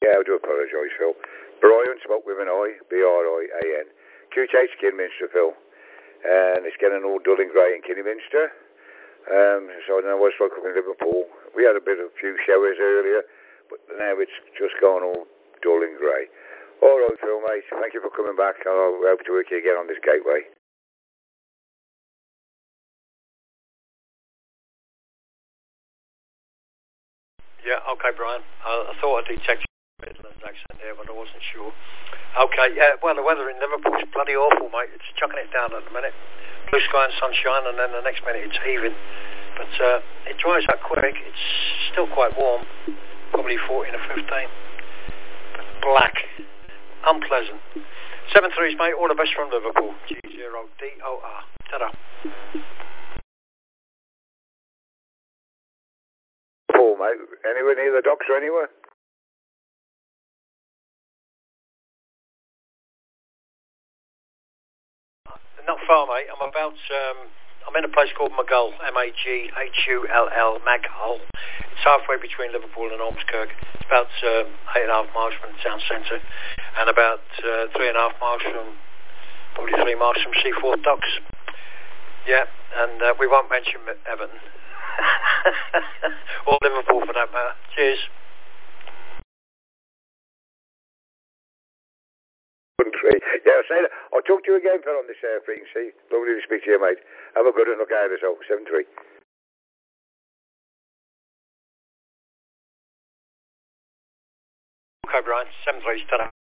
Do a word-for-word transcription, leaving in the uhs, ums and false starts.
Yeah, I do apologise, Phil. Brian spoke with an I, B R I A N. Q T H Kidminster, Phil. And it's getting all dull and grey in Kidminster. Um, so I don't know what's like up in Liverpool. We had a bit of a few showers earlier, but now it's just gone all dull and grey. All right, Phil, mate. Thank you for coming back. I'll hope to work you again on this gateway. Yeah, okay, Brian. Uh, I thought I detected a Midlands accent there, but I wasn't sure. Okay, yeah, well, the weather in Liverpool is bloody awful, mate. It's chucking it down at the minute. Blue sky and sunshine, and then the next minute it's heaving. But uh, it dries out quick. It's still quite warm, probably fourteen or fifteen. But black. Unpleasant. Seven threes, mate. All the best from Liverpool. G zero D O R. Ta-da. Paul, mate. Anywhere near the docks or anywhere? Not far, mate. I'm about, um, I'm in a place called Maghull, M A G H U L L, Maghull. It's halfway between Liverpool and Ormskirk. It's about um, eight and a half miles from the town centre, and about uh, three and a half miles from, probably three miles from Seaforth Docks. Yeah, and uh, we won't mention Everton. Or Liverpool for that matter. Cheers. Yeah, I'll say that. I'll talk to you again, Phil, on this uh, frequency. Lovely to speak to you, mate. Have a good one. Look out of yourself. seven three. Okay, Brian. seven three. Ta-da.